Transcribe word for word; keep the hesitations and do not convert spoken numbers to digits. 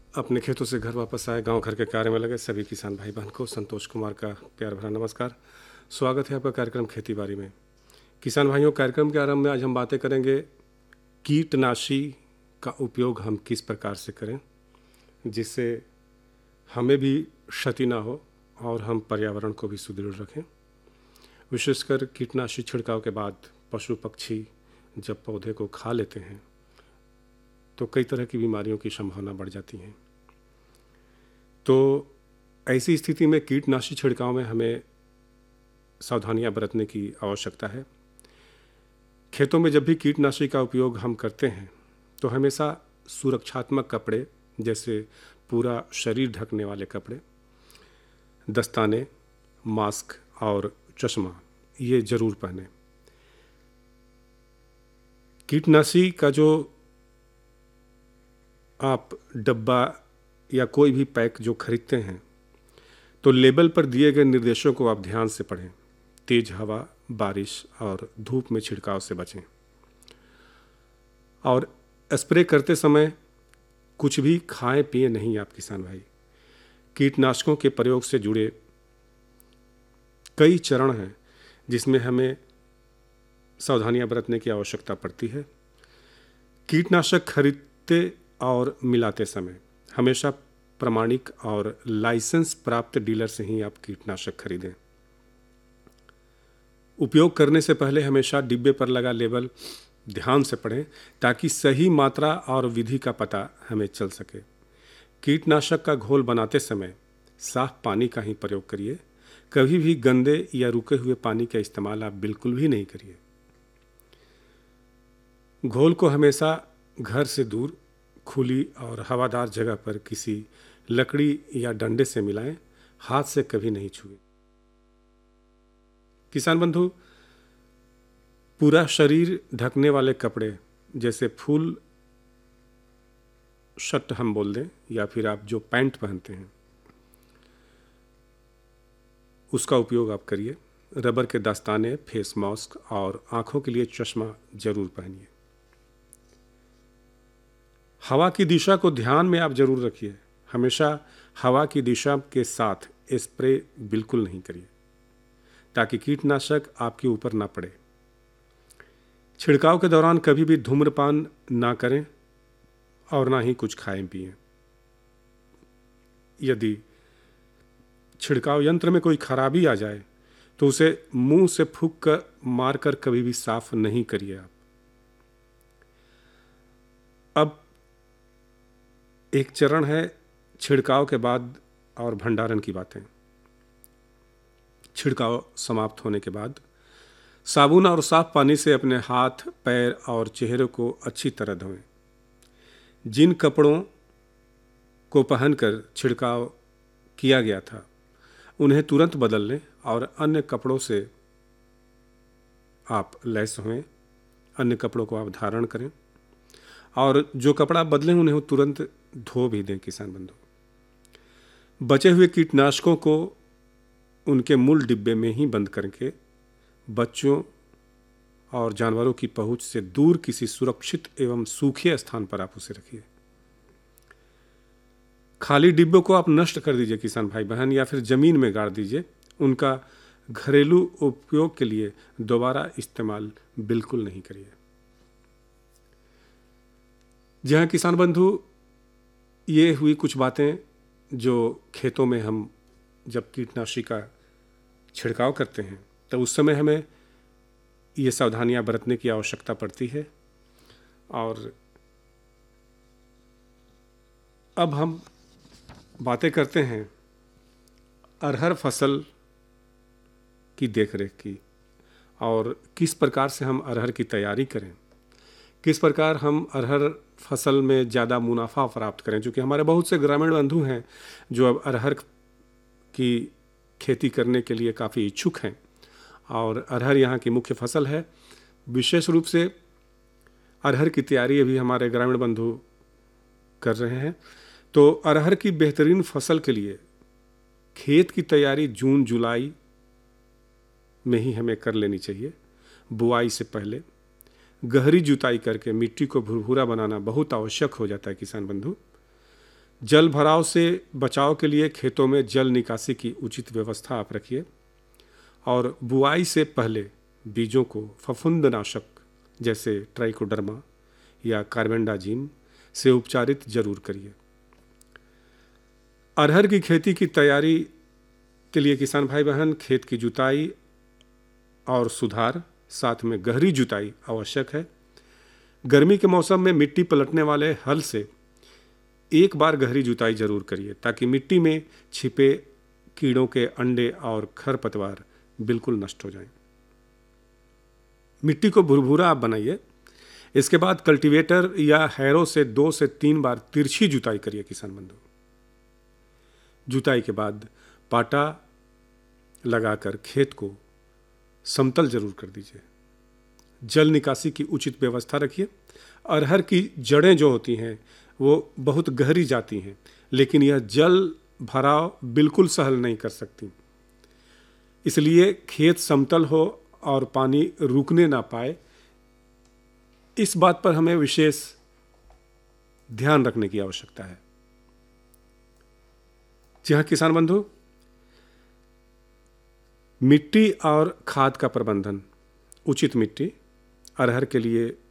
अपने खेतों से घर वापस आए, गांव घर के कार्य में लगे सभी किसान भाई बहन को संतोष कुमार का प्यार भरा नमस्कार। स्वागत है आपका कार्यक्रम खेती बाड़ी में। किसान भाइयों, कार्यक्रम के आरंभ में आज हम बातें करेंगे कीटनाशी का उपयोग हम किस प्रकार से करें जिससे हमें भी क्षति ना हो और हम पर्यावरण को भी सुदृढ़ रखें। विशेषकर कीटनाशी छिड़काव के बाद पशु पक्षी जब पौधे को खा लेते हैं तो कई तरह की बीमारियों की संभावना बढ़ जाती है। तो ऐसी स्थिति में कीटनाशी छिड़काव में हमें सावधानियां बरतने की आवश्यकता है। खेतों में जब भी कीटनाशी का उपयोग हम करते हैं तो हमेशा सुरक्षात्मक कपड़े जैसे पूरा शरीर ढकने वाले कपड़े, दस्ताने, मास्क और चश्मा ये जरूर पहने। कीटनाशी का जो आप डब्बा या कोई भी पैक जो खरीदते हैं तो लेबल पर दिए गए निर्देशों को आप ध्यान से पढ़ें। तेज हवा, बारिश और धूप में छिड़काव से बचें और स्प्रे करते समय कुछ भी खाएं पिए नहीं आप किसान भाई। कीटनाशकों के प्रयोग से जुड़े कई चरण हैं जिसमें हमें सावधानियां बरतने की आवश्यकता पड़ती है। कीटनाशक खरीदते और मिलाते समय हमेशा प्रमाणिक और लाइसेंस प्राप्त डीलर से ही आप कीटनाशक खरीदें। उपयोग करने से पहले हमेशा डिब्बे पर लगा लेबल ध्यान से पढ़ें ताकि सही मात्रा और विधि का पता हमें चल सके। कीटनाशक का घोल बनाते समय साफ पानी का ही प्रयोग करिए। कभी भी गंदे या रुके हुए पानी का इस्तेमाल आप बिल्कुल भी नहीं करिए। घोल को हमेशा घर से दूर खुली और हवादार जगह पर किसी लकड़ी या डंडे से मिलाएं, हाथ से कभी नहीं छुए। किसान बंधु, पूरा शरीर ढकने वाले कपड़े जैसे फुल शर्ट हम बोल दें या फिर आप जो पैंट पहनते हैं उसका उपयोग आप करिए। रबर के दस्ताने, फेस मास्क और आंखों के लिए चश्मा जरूर पहनिए। हवा की दिशा को ध्यान में आप जरूर रखिए। हमेशा हवा की दिशा के साथ स्प्रे बिल्कुल नहीं करिए ताकि कीटनाशक आपके ऊपर ना पड़े। छिड़काव के दौरान कभी भी धूम्रपान ना करें और ना ही कुछ खाएं पिएं। यदि छिड़काव यंत्र में कोई खराबी आ जाए तो उसे मुंह से फूंक कर मारकर कभी भी साफ नहीं करिए आप। अब एक चरण है छिड़काव के बाद और भंडारण की बातें। छिड़काव समाप्त होने के बाद साबुन और साफ पानी से अपने हाथ, पैर और चेहरे को अच्छी तरह धोएं। जिन कपड़ों को पहनकर छिड़काव किया गया था उन्हें तुरंत बदल लें और अन्य कपड़ों से आप लैस हों। अन्य कपड़ों को आप धारण करें और जो कपड़ा बदलें उन्हें तुरंत धो भी दें। किसान बंधु, बचे हुए कीटनाशकों को उनके मूल डिब्बे में ही बंद करके बच्चों और जानवरों की पहुंच से दूर किसी सुरक्षित एवं सूखे स्थान पर आप उसे रखिए। खाली डिब्बों को आप नष्ट कर दीजिए किसान भाई बहन, या फिर जमीन में गाड़ दीजिए। उनका घरेलू उपयोग के लिए दोबारा इस्तेमाल बिल्कुल नहीं करिए। जी हाँ किसान बंधु, ये हुई कुछ बातें जो खेतों में हम जब कीटनाशी का छिड़काव करते हैं तो उस समय हमें ये सावधानियां बरतने की आवश्यकता पड़ती है। और अब हम बातें करते हैं अरहर फसल की देखरेख की और किस प्रकार से हम अरहर की तैयारी करें, किस प्रकार हम अरहर फसल में ज़्यादा मुनाफा प्राप्त करें। क्योंकि हमारे बहुत से ग्रामीण बंधु हैं जो अब अरहर की खेती करने के लिए काफ़ी इच्छुक हैं और अरहर यहाँ की मुख्य फसल है। विशेष रूप से अरहर की तैयारी अभी हमारे ग्रामीण बंधु कर रहे हैं। तो अरहर की बेहतरीन फसल के लिए खेत की तैयारी जून जुलाई में ही हमें कर लेनी चाहिए। बुआई से पहले गहरी जुताई करके मिट्टी को भुरभुरा बनाना बहुत आवश्यक हो जाता है किसान बंधु। जल भराव से बचाव के लिए खेतों में जल निकासी की उचित व्यवस्था आप रखिए और बुआई से पहले बीजों को फफूंदनाशक जैसे ट्राइकोडर्मा या कार्बेंडाजिम से उपचारित जरूर करिए। अरहर की खेती की तैयारी के लिए किसान भाई बहन खेत की जुताई और सुधार, साथ में गहरी जुताई आवश्यक है। गर्मी के मौसम में मिट्टी पलटने वाले हल से एक बार गहरी जुताई जरूर करिए ताकि मिट्टी में छिपे कीड़ों के अंडे और खरपतवार बिल्कुल नष्ट हो जाएं। मिट्टी को भुरभुरा आप बनाइए। इसके बाद कल्टीवेटर या हैरो से दो से तीन बार तिरछी जुताई करिए किसान बंधु। जुताई के बाद पाटा लगाकर खेत को समतल जरूर कर दीजिए। जल निकासी की उचित व्यवस्था रखिए। अरहर की जड़ें जो होती हैं वो बहुत गहरी जाती हैं, लेकिन यह जल भराव बिल्कुल सहल नहीं कर सकती। इसलिए खेत समतल हो और पानी रुकने ना पाए, इस बात पर हमें विशेष ध्यान रखने की आवश्यकता है। जी हाँ किसान बंधु, मिट्टी और खाद का प्रबंधन। उचित मिट्टी अरहर के लिए